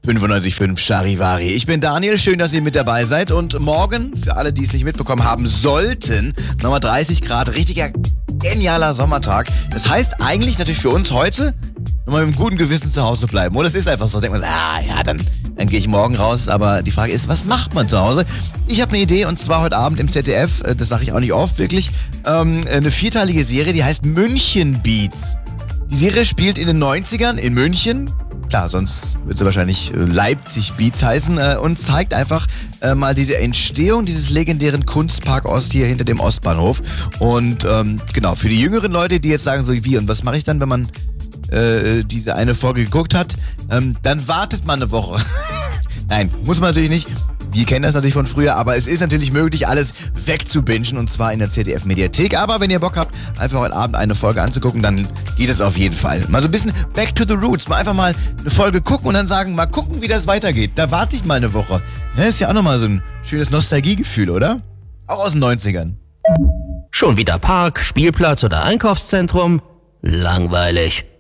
95.5 Charivari. Ich bin Daniel, schön, dass ihr mit dabei seid. Und morgen, für alle, die es nicht mitbekommen haben sollten, nochmal 30 Grad, richtiger genialer Sommertag. Das heißt eigentlich natürlich für uns heute, nochmal mit einem guten Gewissen zu Hause bleiben. Oder es ist einfach so, denkt man so, dann gehe ich morgen raus. Aber die Frage ist, was macht man zu Hause? Ich habe eine Idee, und zwar heute Abend im ZDF, das sage ich auch nicht oft, wirklich, eine 4-teilige Serie, die heißt München Beats. Die Serie spielt in den 90ern in München. Klar, sonst wird sie wahrscheinlich Leipzig Beats heißen und zeigt einfach mal diese Entstehung dieses legendären Kunstpark Ost hier hinter dem Ostbahnhof. Und genau, für die jüngeren Leute, die jetzt sagen so, wie und was mache ich dann, wenn man diese eine Folge geguckt hat, dann wartet man eine Woche. Nein, muss man natürlich nicht. Wir kennen das natürlich von früher, aber es ist natürlich möglich, alles wegzubingen, und zwar in der ZDF-Mediathek. Aber wenn ihr Bock habt, einfach heute Abend eine Folge anzugucken, dann geht es auf jeden Fall. Mal so ein bisschen back to the roots, mal einfach mal eine Folge gucken und dann sagen, mal gucken, wie das weitergeht. Da warte ich mal eine Woche. Das ist ja auch nochmal so ein schönes Nostalgiegefühl, oder? Auch aus den 90ern. Schon wieder Park, Spielplatz oder Einkaufszentrum? Langweilig.